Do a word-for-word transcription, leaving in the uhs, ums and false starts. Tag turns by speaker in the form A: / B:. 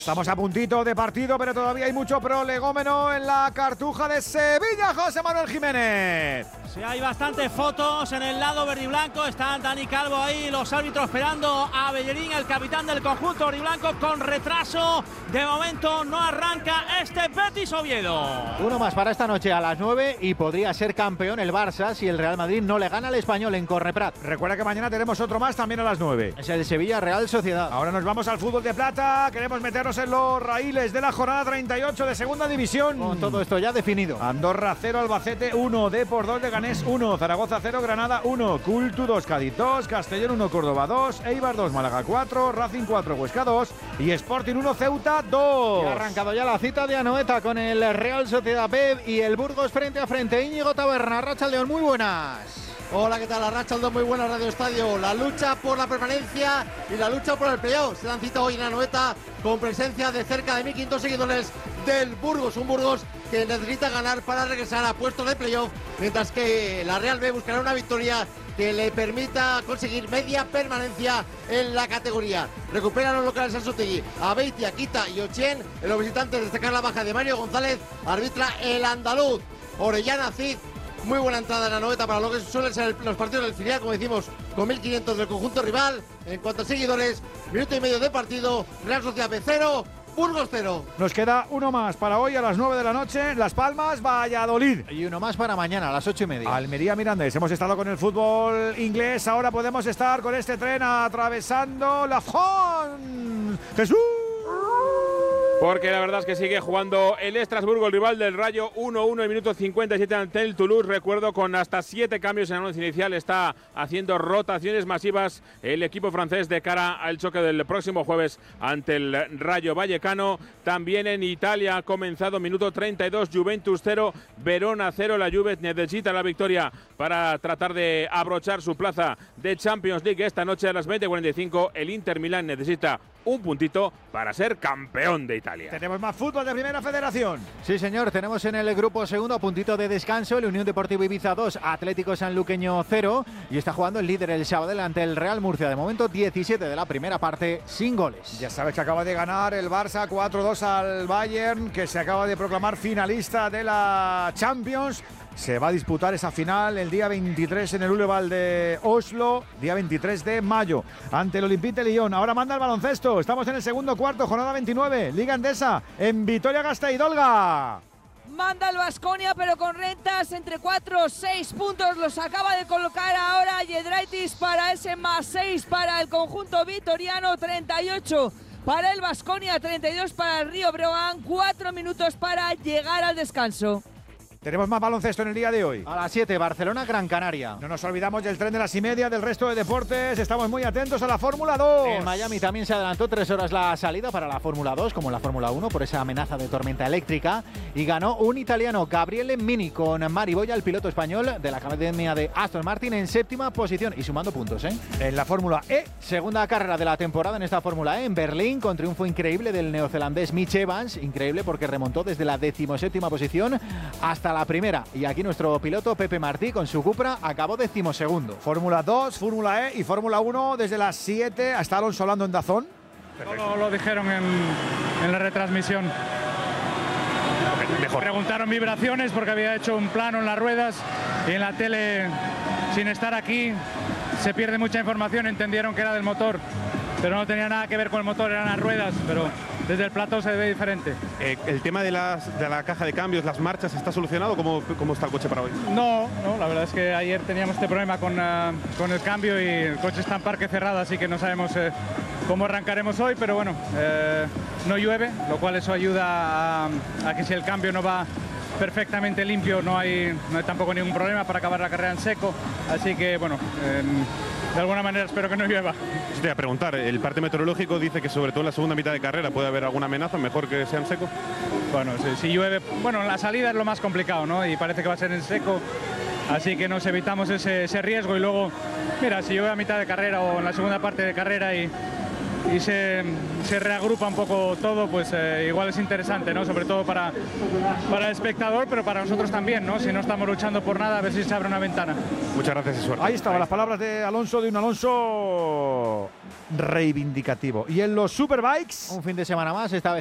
A: Estamos a puntito de partido, pero todavía hay mucho prolegómeno en la Cartuja de Sevilla, José Manuel Jiménez.
B: Sí, hay bastantes fotos en el lado verde y blanco. Está Dani Calvo ahí, los árbitros esperando a Bellerín, el capitán del conjunto verde y blanco, con retraso. De momento no arranca este Betis Oviedo.
C: Uno más para esta noche a las nueve y podría ser campeón el Barça si el Real Madrid no le gana al Español en Correprat.
A: Recuerda que mañana tenemos otro más también a las nueve.
C: Es el Sevilla Real Sociedad.
A: Ahora nos vamos al fútbol de plata. Queremos meternos en los raíles de la jornada treinta y ocho de segunda división.
C: Con todo esto ya definido.
A: Andorra cero, Albacete uno, Depor dos, Leganés uno, Zaragoza cero, Granada uno, Cultu dos, Cádiz dos, Castellón uno, Córdoba dos, Eibar dos, Málaga cuatro, Racing cuatro, Huesca dos y Sporting uno, Ceuta dos.
C: Y ha arrancado ya la cita de Anoeta con el Real Sociedad B y el Burgos frente a frente. Íñigo Taberna, Arratsaldeon, muy buenas.
D: Hola, ¿qué tal? Arratsaldeon, muy buena Radio Estadio. La lucha por la permanencia y la lucha por el playoff se dan cita hoy en Anoeta con presencia de cerca de mil quinientos seguidores del Burgos. Un Burgos que necesita ganar para regresar a puestos de playoff, mientras que la Real B buscará una victoria que le permita conseguir media permanencia en la categoría. Recuperan los locales Anzotegui, Abeitia, Quita y Ochien. En los visitantes destacar la baja de Mario González, arbitra el andaluz. Orellana Cid. Muy buena entrada en la noveta para lo que suelen ser los partidos del filial, como decimos, con mil quinientos del conjunto rival. En cuanto a seguidores, minuto y medio de partido, Real Sociedad B cero, Burgos cero.
A: Nos queda uno más para hoy a las nueve de la noche, Las Palmas, Valladolid.
C: Y uno más para mañana a las ocho y media.
A: Almería, Mirandés. Hemos estado con el fútbol inglés, ahora podemos estar con este tren atravesando la Fon. ¡Jesús!
E: Porque la verdad es que sigue jugando el Estrasburgo, el rival del Rayo, uno uno, el minuto cincuenta y siete ante el Toulouse. Recuerdo, con hasta siete cambios en el once inicial, está haciendo rotaciones masivas el equipo francés de cara al choque del próximo jueves ante el Rayo Vallecano. También en Italia ha comenzado, minuto treinta y dos, Juventus cero, Verona cero. La Juve necesita la victoria para tratar de abrochar su plaza de Champions League esta noche a las veinte cuarenta y cinco. El Inter Milán necesita un puntito para ser campeón de Italia.
A: Tenemos más fútbol de Primera Federación.
C: Sí, señor, tenemos en el grupo segundo, a puntito de descanso, el Unión Deportiva Ibiza dos, Atlético Sanluqueño cero, y está jugando el líder, el Sabadell, ante el Real Murcia. De momento diecisiete de la primera parte, sin goles.
A: Ya sabes que acaba de ganar el Barça cuatro dos al Bayern, que se acaba de proclamar finalista de la Champions. Se va a disputar esa final el día veintitrés en el Uleval de Oslo, día veintitrés de mayo, ante el Olympique de Lyon. Ahora manda el baloncesto. Estamos en el segundo cuarto, jornada veintinueve, Liga Endesa, en Vitoria-Gasteiz. Olga.
F: Manda el Baskonia, pero con rentas entre cuatro o seis puntos. Los acaba de colocar ahora Yedraitis para ese más seis para el conjunto vitoriano. treinta y ocho para el Baskonia, treinta y dos para el Río Breogán. Cuatro minutos para llegar al descanso.
A: Tenemos más baloncesto en el día de hoy.
C: A las siete, Barcelona, Gran Canaria.
A: No nos olvidamos del tren de las y media, del resto de deportes. Estamos muy atentos a la Fórmula dos.
C: En Miami también se adelantó tres horas la salida para la Fórmula dos, como en la Fórmula uno, por esa amenaza de tormenta eléctrica. Y ganó un italiano, Gabriele Mini, con Mari Boya, el piloto español de la academia de Aston Martin, en séptima posición y sumando puntos, ¿eh?
A: En la Fórmula E.
C: Segunda carrera de la temporada en esta Fórmula E, en Berlín, con triunfo increíble del neozelandés Mitch Evans. Increíble porque remontó desde la decimoséptima posición hasta la primera. Y aquí nuestro piloto Pepe Martí, con su Cupra, acabó decimosegundo.
A: Fórmula dos, Fórmula E y Fórmula uno desde las siete. Hasta Alonso hablando en Dazón.
G: Lo, lo dijeron en, en la retransmisión. Mejor. Preguntaron vibraciones porque había hecho un plano en las ruedas y en la tele, sin estar aquí, se pierde mucha información. Entendieron que era del motor, pero no tenía nada que ver con el motor, eran las ruedas, pero desde el plató se ve diferente.
E: Eh, ¿El tema de, las, de la caja de cambios, las marchas, está solucionado? ¿Cómo, ¿Cómo está el coche para hoy?
G: No, no, la verdad es que ayer teníamos este problema con, uh, con el cambio y el coche está en parque cerrado, así que no sabemos eh, cómo arrancaremos hoy, pero bueno, eh, no llueve, lo cual eso ayuda a, a que si el cambio no va perfectamente limpio, no hay, no hay tampoco ningún problema para acabar la carrera en seco, así que bueno, eh, de alguna manera espero que no llueva.
E: Te voy a preguntar, el parte meteorológico dice que sobre todo en la segunda mitad de carrera puede haber alguna amenaza, mejor que sea en seco.
G: Bueno, si, si llueve, bueno, la salida es lo más complicado, ¿no? Y parece que va a ser en seco, así que nos evitamos ese, ese riesgo. Y luego, mira, si llueve a mitad de carrera o en la segunda parte de carrera y, y se, se reagrupa un poco todo, pues eh, igual es interesante, ¿no? Sobre todo para, para el espectador, pero para nosotros también, ¿no? Si no estamos luchando por nada, a ver si se abre una ventana.
E: Muchas gracias y suerte.
A: Ahí estaban las palabras de Alonso, de un Alonso reivindicativo. Y en los Superbikes,
C: un fin de semana más, esta vez